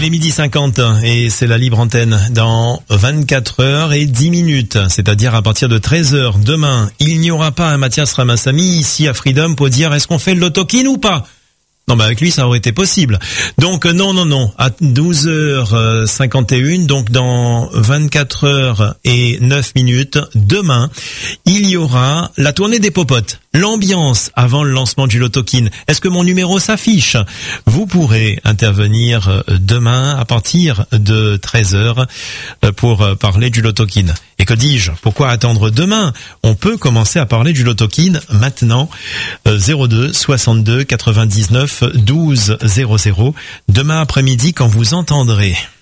Il est 12h50 et c'est la libre antenne dans 24h10, c'est-à-dire à partir de 13h demain. Il n'y aura pas un Mathias Ramassamy ici à Freedom pour dire est-ce qu'on fait le loto-kin ou pas? Non, bah avec lui ça aurait été possible. Donc non, à 12h51, donc dans 24h09 demain, il y aura la tournée des popotes. L'ambiance avant le lancement du loto-kin. Est-ce que mon numéro s'affiche? Vous pourrez intervenir demain à partir de 13h pour parler du loto-kin. Et que dis-je? Pourquoi attendre demain? On peut commencer à parler du loto-kin maintenant. 02 62 99 12 00. Demain après-midi quand vous entendrez